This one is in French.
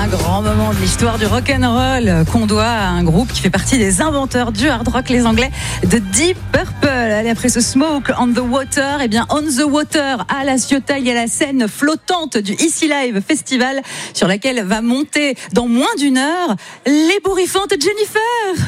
Un grand moment de l'histoire du rock'n'roll qu'on doit à un groupe qui fait partie des inventeurs du hard rock, les Anglais de Deep Purple. Allez, après ce Smoke on the Water, On the Water à La Ciotat, il y a la scène flottante du Easy Live Festival sur laquelle va monter dans moins d'une heure l'ébouriffante Jennifer.